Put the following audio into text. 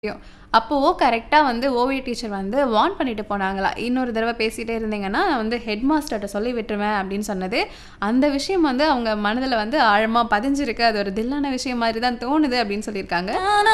அப்போ கரெக்ட்டா வந்து ஓவிய டீச்சர் வந்து வார்ன் பண்ணிட்டு போனாங்களாம். "இன்னொரு தடவ பேசிட்டே இருந்தீங்கன்னா, நான் வந்து ஹெட் மாஸ்டர்ட்ட சொல்லி விட்டுருவேன்" அப்படின்னு சொன்னது. அந்த விஷயம் வந்து அவங்க மனதில வந்து ஆழமா பதிஞ்சிருக்கு. அது ஒரு தில்லான விஷயம் மாரி தான் தோணுது அப்படின்னு சொல்லியிருக்காங்க.